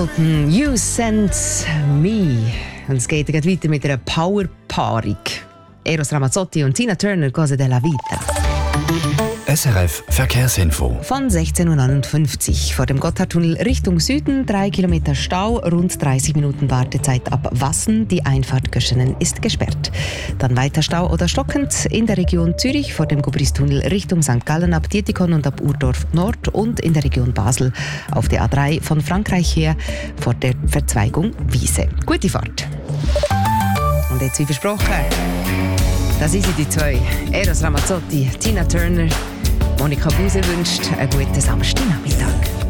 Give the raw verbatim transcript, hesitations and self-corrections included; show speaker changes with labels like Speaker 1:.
Speaker 1: Hamilton, You Sent Me. Und es geht gleich weiter mit einer Power-Paarung. Eros Ramazzotti und Tina Turner, Cose della Vita.
Speaker 2: S R F Verkehrsinfo.
Speaker 1: Von sechzehn Uhr neunundfünfzig vor dem Gotthardtunnel Richtung Süden, drei Kilometer Stau, rund dreißig Minuten Wartezeit ab Wassen. Die Einfahrt Göschenen ist gesperrt. Dann weiter Stau oder stockend in der Region Zürich vor dem Gubristunnel Richtung Sankt Gallen ab Dietikon und ab Urdorf Nord und in der Region Basel auf der A drei von Frankreich her vor der Verzweigung Wiese. Gute Fahrt. Und jetzt wie versprochen, das sind sie die zwei. Eros Ramazzotti, Tina Turner. Monika Buse wünscht einen guten Samstagnachmittag.